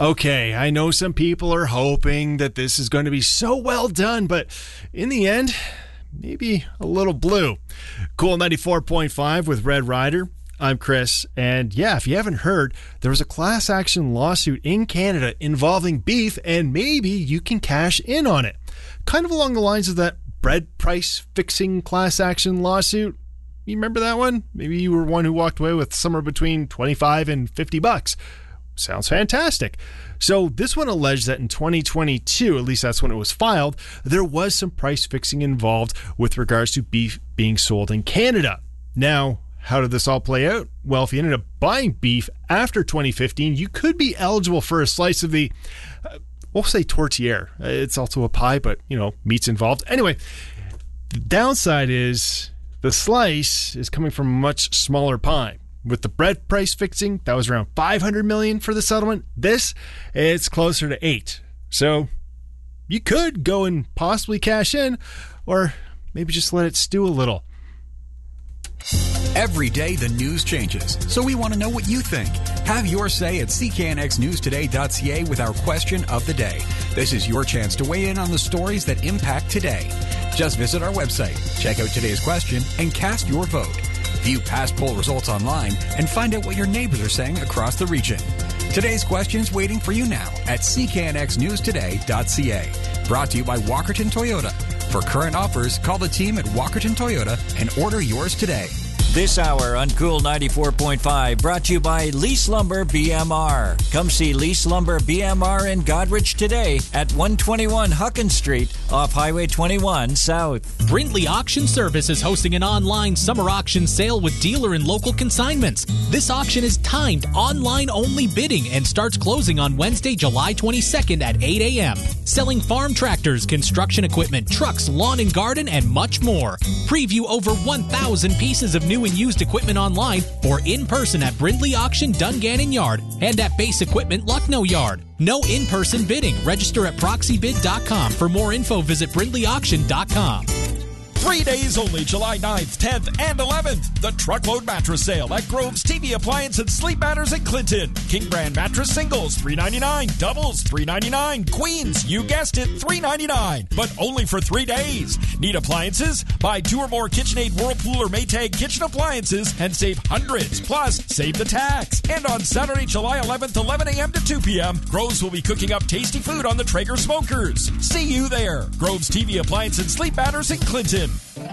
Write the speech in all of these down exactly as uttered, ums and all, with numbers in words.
Okay, I know some people are hoping that this is going to be so well done, but in the end, maybe a little blue. Cool ninety-four point five with Red Rider. I'm Chris, and yeah, if you haven't heard, there was a class action lawsuit in Canada involving beef, and maybe you can cash in on it. Kind of along the lines of that bread price fixing class action lawsuit. You remember that one? Maybe you were one who walked away with somewhere between twenty-five and fifty bucks. Sounds fantastic. So this one alleged that in twenty twenty-two, at least that's when it was filed, there was some price fixing involved with regards to beef being sold in Canada. Now, how did this all play out? Well, if you ended up buying beef after twenty fifteen, you could be eligible for a slice of the, uh, we'll say tourtière. It's also a pie, but, you know, meat's involved. Anyway, the downside is the slice is coming from a much smaller pie. With the bread price fixing, that was around five hundred million dollars for the settlement. This, it's closer to eight. So you could go and possibly cash in, or maybe just let it stew a little. Every day the news changes, so we want to know what you think. Have your say at c k n x news today dot c a with our question of the day. This is your chance to weigh in on the stories that impact today. Just visit our website, check out today's question, and cast your vote. View past poll results online and find out what your neighbors are saying across the region. Today's question's waiting for you now at c k n x news today dot c a. Brought to you by Walkerton Toyota. For current offers, call the team at Walkerton Toyota and order yours today. This hour on Cool ninety-four point five brought to you by Lease Lumber B M R. Come see Lease Lumber B M R in Godrich today at one twenty-one Huckins Street off Highway twenty-one South. Brindley Auction Service is hosting an online summer auction sale with dealer and local consignments. This auction is timed online-only bidding and starts closing on Wednesday, July twenty-second at eight a.m. Selling farm tractors, construction equipment, trucks, lawn and garden, and much more. Preview over one thousand pieces of new and used equipment online or in person at Brindley Auction Dungannon Yard and at Base Equipment Lucknow Yard. No in-person bidding. Register at proxy bid dot com. For more info, visit brindley auction dot com. Three days only, July ninth, tenth, and eleventh. The Truckload Mattress Sale at Grove's T V Appliance and Sleep Matters in Clinton. King Brand Mattress Singles, three ninety-nine. Doubles, three ninety-nine. Queens, you guessed it, three ninety-nine. But only for three days. Need appliances? Buy two or more KitchenAid, Whirlpool, or Maytag kitchen appliances and save hundreds. Plus, save the tax. And on Saturday, July eleventh, eleven a.m. to two p.m., Grove's will be cooking up tasty food on the Traeger smokers. See you there. Grove's T V Appliance and Sleep Matters in Clinton.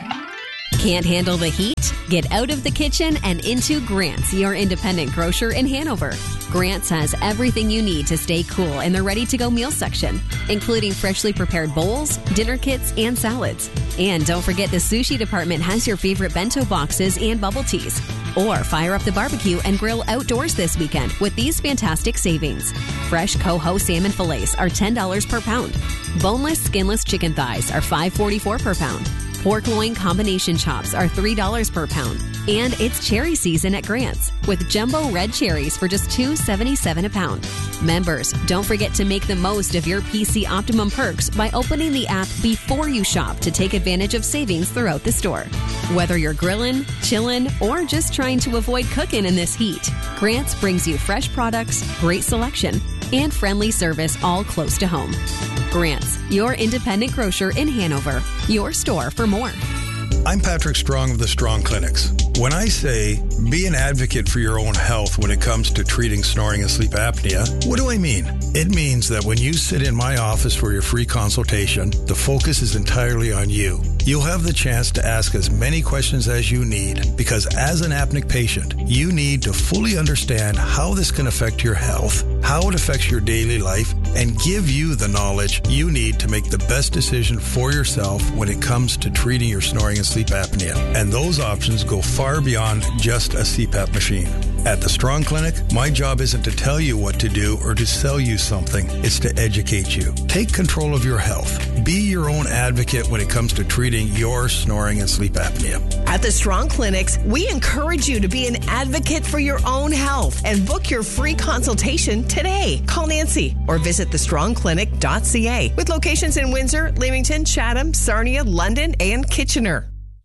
Can't handle the heat? Get out of the kitchen and into Grant's, your independent grocer in Hanover. Grant's has everything you need to stay cool in the ready-to-go meal section, including freshly prepared bowls, dinner kits, and salads. And don't forget the sushi department has your favorite bento boxes and bubble teas. Or fire up the barbecue and grill outdoors this weekend with these fantastic savings. Fresh Coho salmon fillets are ten dollars per pound. Boneless, skinless chicken thighs are five dollars and forty-four cents per pound. Pork loin combination chops are three dollars per pound. And it's cherry season at Grant's with jumbo red cherries for just two dollars and seventy-seven cents a pound. Members, don't forget to make the most of your P C Optimum perks by opening the app before you shop to take advantage of savings throughout the store. Whether you're grilling, chilling, or just trying to avoid cooking in this heat, Grant's brings you fresh products, great selection, and friendly service all close to home. Grant's, your independent grocer in Hanover. Your store for more. I'm Patrick Strong of the Strong Clinics. When I say be an advocate for your own health when it comes to treating snoring and sleep apnea, what do I mean? It means that when you sit in my office for your free consultation, the focus is entirely on you. You'll have the chance to ask as many questions as you need because as an apneic patient, you need to fully understand how this can affect your health, how it affects your daily life, and give you the knowledge you need to make the best decision for yourself when it comes to treating your snoring and sleep apnea. And those options go far beyond just a C PAP machine. At the Strong Clinic, my job isn't to tell you what to do or to sell you something. It's to educate you. Take control of your health. Be your own advocate when it comes to treating your snoring and sleep apnea. At the Strong Clinics, we encourage you to be an advocate for your own health and book your free consultation today. Call Nancy or visit the strong clinic dot c a with locations in Windsor, Leamington, Chatham, Sarnia, London, and Kitchener.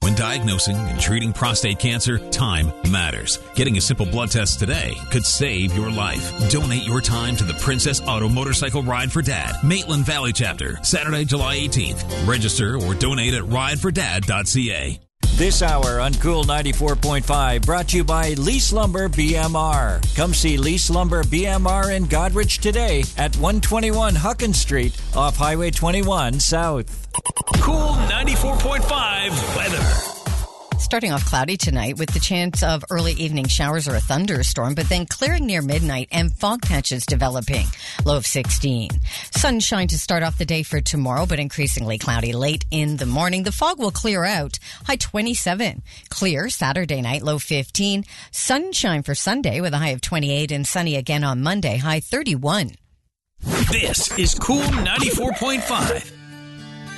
When diagnosing and treating prostate cancer, time matters. Getting a simple blood test today could save your life. Donate your time to the Princess Auto Motorcycle Ride for Dad, Maitland Valley Chapter, Saturday, July eighteenth. Register or donate at ride for dad dot c a. This hour on Cool ninety-four point five brought to you by Lease Lumber B M R. Come see Lease Lumber B M R in Goderich today at one twenty-one Hucken Street off Highway twenty-one South. Cool ninety-four point five weather. Starting off cloudy tonight with the chance of early evening showers or a thunderstorm, but then clearing near midnight and fog patches developing. Low of sixteen. Sunshine to start off the day for tomorrow, but increasingly cloudy late in the morning. The fog will clear out. High twenty-seven. Clear Saturday night, low fifteen. Sunshine for Sunday with a high of twenty-eight and sunny again on Monday, high thirty-one. This is Cool ninety-four point five.